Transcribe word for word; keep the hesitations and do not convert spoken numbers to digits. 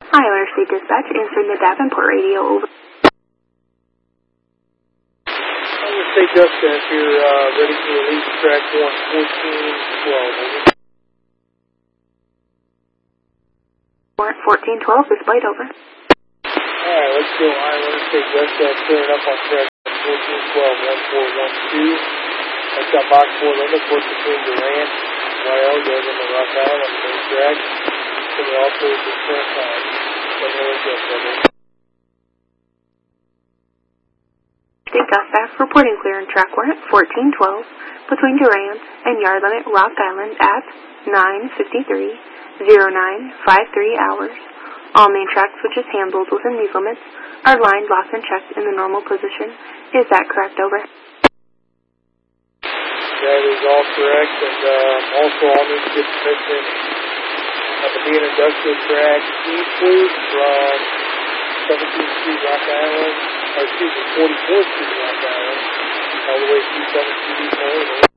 Iowa Interstate Dispatch, answering the Davenport radio, over. Interstate Dispatch, you're uh, ready to release track one, fourteen twelve, over. Warrant fourteen twelve, displayed, over. Alright, let's go Iowa Interstate Dispatch, clearing up on track fourteen twelve, one four one two. That's got box four limit, course between Durant, Y L goes into Rock Island on the main track. So we also is the current time. Let me look at that. State Dispatch reporting clear on track warrant fourteen twelve between Durant and yard limit Rock Island at nine fifty-three oh nine fifty-three hours. All main track switches handled within these limits are lined, locked, and checked in the normal position. Is that correct, over? That is all correct, and uh, also I'll need to get permission at the main industrial track eastward from seventeenth Street Rock Island, or excuse me, forty-fourth Street Rock Island, all the way to seventeenth Street.